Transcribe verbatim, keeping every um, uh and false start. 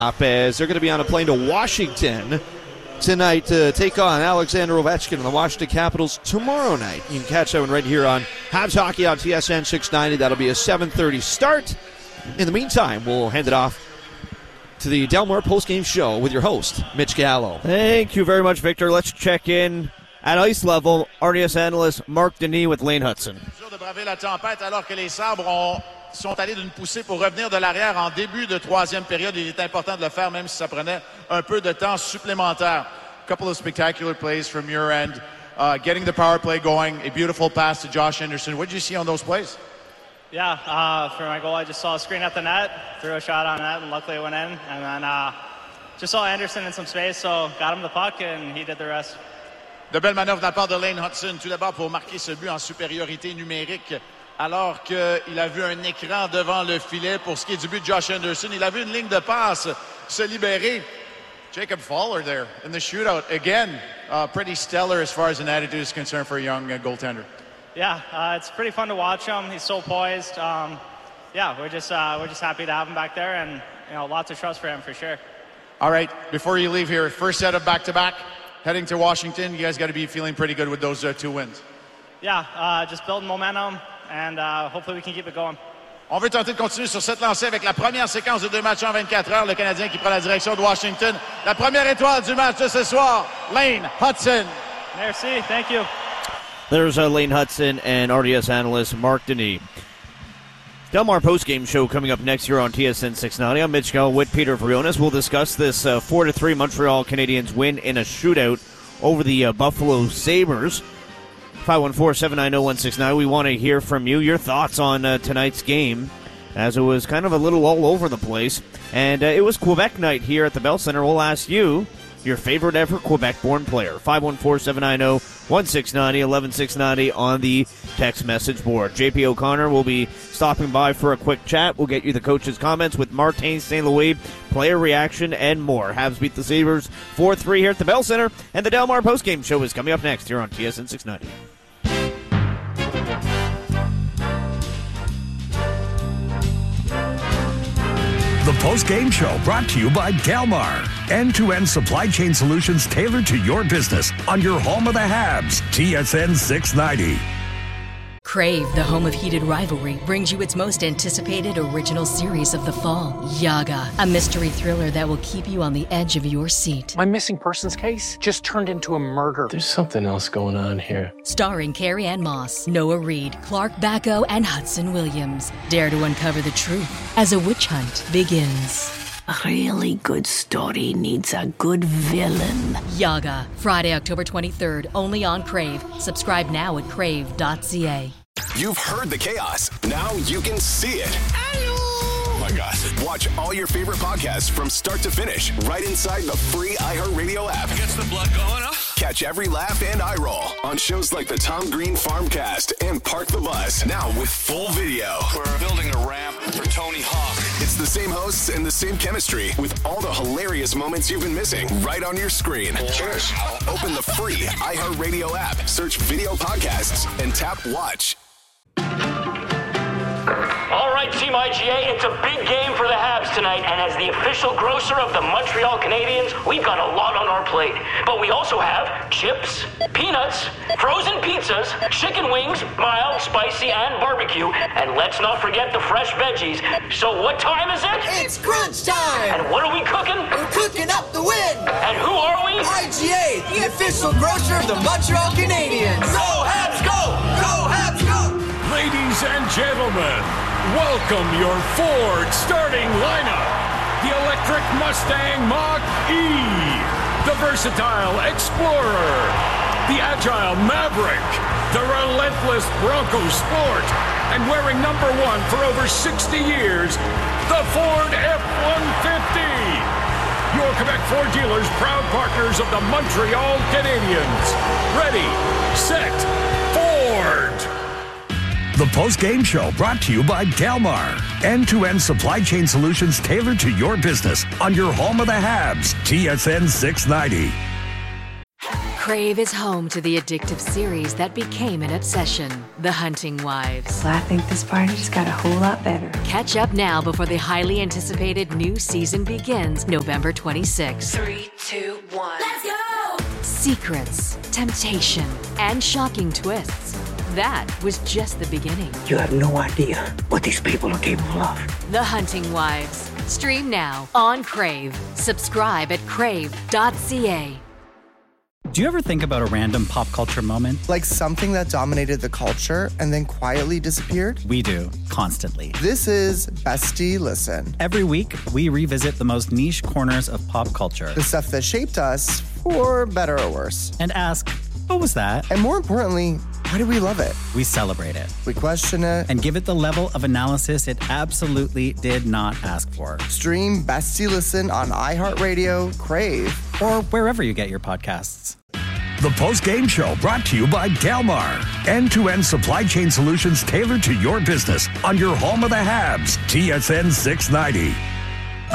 As they're going to be on a plane to Washington tonight to take on Alexander Ovechkin and the Washington Capitals tomorrow night. You can catch that one right here on Habs Hockey on T S N six ninety. That'll be a seven thirty start. In the meantime, we'll hand it off to the Delmar postgame show with your host, Mitch Gallo. Thank you very much, Victor. Let's check in at ice level. R D S analyst Mark Denis with Lane Hutson. De braver la tempête alors que les Sabres ont, sont allés d'une poussée pour revenir de l'arrière en début de troisième période. Il est important de le faire même si ça prenait un peu de temps supplémentaire. A couple of spectacular plays from your end. Uh, getting the power play going. A beautiful pass to Josh Anderson. What did you see on those plays? Yeah, uh, for my goal, I just saw a screen at the net, threw a shot on net, and luckily it went in. And then uh, just saw Anderson in some space, so got him the puck, and he did the rest. De belles manœuvres de la part de Lane Hutson, tout d'abord pour marquer ce but en supériorité numérique, alors qu'il a vu un écran devant le filet pour ce qui est du but de Josh Anderson. Il a vu une ligne de passe se libérer. Jacob Fowler there in the shootout. Again, uh, pretty stellar as far as an attitude is concerned for a young uh, goaltender. Yeah, uh, it's pretty fun to watch him. He's so poised. Um, yeah, we're just uh, we're just happy to have him back there, and you know, lots of trust for him for sure. All right, before you leave here, first set of back-to-back, heading to Washington. You guys got to be feeling pretty good with those uh, two wins. Yeah, uh, just building momentum, and uh, hopefully we can keep it going. On veut tenter de continuer sur cette lancée avec la première séquence de deux matchs en vingt-quatre heures. Le Canadien qui prend la direction de Washington. La première étoile du match de ce soir, Lane Hutson. Merci, thank you. There's uh, Lane Hutson and R D S analyst Mark Denis. Delmar postgame show coming up next year on T S N six ninety. I'm Mitch Gell with Peter Vrionis. We'll discuss this uh, four to three Montreal Canadiens win in a shootout over the uh, Buffalo Sabres. five one four, seven nine zero, one six nine. We want to hear from you, your thoughts on uh, tonight's game, as it was kind of a little all over the place. And uh, it was Quebec night here at the Bell Center. We'll ask you your favorite ever Quebec-born player. five one four, seven nine zero, one six nine zero, one one six nine zero on the text message board. J P O'Connor will be stopping by for a quick chat. We'll get you the coach's comments with Martin Saint Louis, player reaction, and more. Habs beat the Sabres four three here at the Bell Center, and the Delmar postgame show is coming up next here on T S N six ninety. The post-game show brought to you by Delmar. End-to-end supply chain solutions tailored to your business on your home of the Habs. T S N six ninety. Crave, the home of heated rivalry, brings you its most anticipated original series of the fall, Yaga, a mystery thriller that will keep you on the edge of your seat. My missing persons case just turned into a murder. There's something else going on here. Starring Carrie Ann Moss, Noah Reid, Clark Bacco, and Hudson Williams. Dare to uncover the truth as a witch hunt begins. A really good story needs a good villain. Yaga, Friday, October twenty-third, only on Crave. Subscribe now at crave dot c a. You've heard the chaos. Now you can see it. Oh my God. Watch all your favorite podcasts from start to finish right inside the free iHeartRadio app. Gets the blood going, huh? Catch every laugh and eye roll on shows like the Tom Green Farmcast and Park the Bus. Now with full video. We're building a ramp for Tony Hawk. It's the same hosts and the same chemistry with all the hilarious moments you've been missing right on your screen. Cheers. Open the free iHeartRadio app, search video podcasts, and tap watch. All right, Team I G A, it's a big game for the Habs tonight, and as the official grocer of the Montreal Canadiens, we've got a lot on our plate. But we also have chips, peanuts, frozen pizzas, chicken wings, mild, spicy, and barbecue, and let's not forget the fresh veggies. So what time is it? It's crunch time! And what are we cooking? We're cooking up the win! And who are we? I G A, the official grocer of the Montreal Canadiens. Go Habs, go! Go Habs, go! Ladies and gentlemen, welcome your Ford starting lineup. The electric Mustang Mach-E, the versatile Explorer, the agile Maverick, the relentless Bronco Sport, and wearing number one for over sixty years, the Ford F one fifty. Your Quebec Ford dealers, proud partners of the Montreal Canadiens. Ready, set, Ford! The post-game show brought to you by Delmar. End-to-end supply chain solutions tailored to your business on your home of the Habs. T S N six ninety. Crave is home to the addictive series that became an obsession, The Hunting Wives. Well, I think this party just got a whole lot better. Catch up now before the highly anticipated new season begins November twenty-sixth. Three, two, one. Let's go! Secrets, temptation, and shocking twists. That was just the beginning. You have no idea what these people are capable of. The Hunting Wives. Stream now on Crave. Subscribe at crave dot c a. Do you ever think about a random pop culture moment? Like something that dominated the culture and then quietly disappeared? We do, constantly. This is Bestie Listen. Every week, we revisit the most niche corners of pop culture. The stuff that shaped us, for better or worse. And ask, what was that? And more importantly, why do we love it? We celebrate it. We question it. And give it the level of analysis it absolutely did not ask for. Stream Bestie Listen on iHeartRadio, Crave, or wherever you get your podcasts. The post-game show brought to you by Delmar. End-to-end supply chain solutions tailored to your business on your home of the Habs. T S N six ninety.